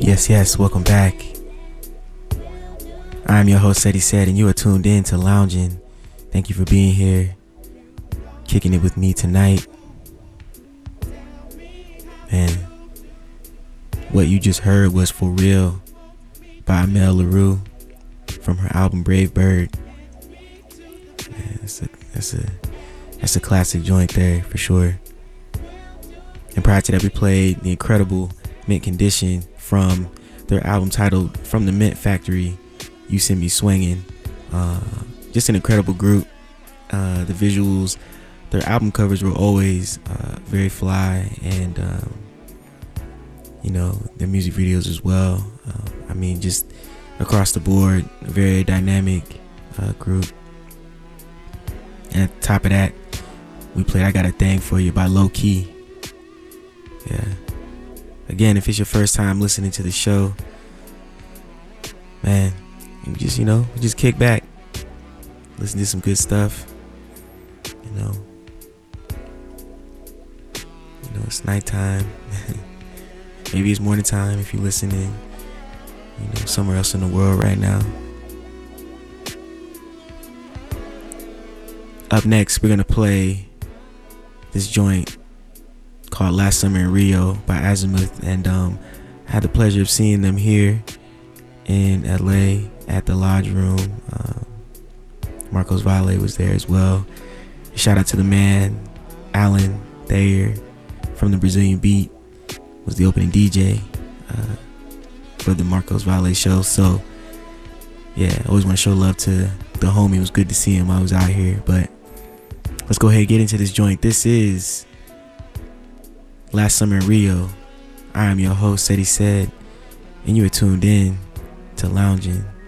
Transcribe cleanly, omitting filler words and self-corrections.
Yes, welcome back. I'm your host, Seti Said, and you are tuned in to Lounging. Thank you for being here, kicking it with me tonight. And what you just heard was For Real by Mel LaRue from her album Brave Bird. Man, that's a classic joint there for sure. And prior to that, we played the incredible Mint Condition from their album titled From the Mint Factory, You Send Me Swinging. Just an incredible group. The visuals, their album covers were always very fly, and their music videos as well. Just across the board, a very dynamic group. And at the top of that, we played I Got a Thing For You by Low Key. Yeah. Again, if it's your first time listening to the show, man, you just kick back, listen to some good stuff. It's nighttime. Maybe it's morning time if you're listening, somewhere else in the world right now. Up next, we're gonna play this joint called Last Summer in Rio by Azimuth, and I had the pleasure of seeing them here in LA at the Lodge Room. Marcos Valle was there as well. Shout out to the man Alan Thayer from the Brazilian Beat, was the opening DJ for the Marcos Valle show. So yeah, I always want to show love to the homie. It was good to see him while I was out here. But let's go ahead and get into this joint. This is Last Summer in Rio. I am your host, Seti Said, and you are tuned in to Lounging.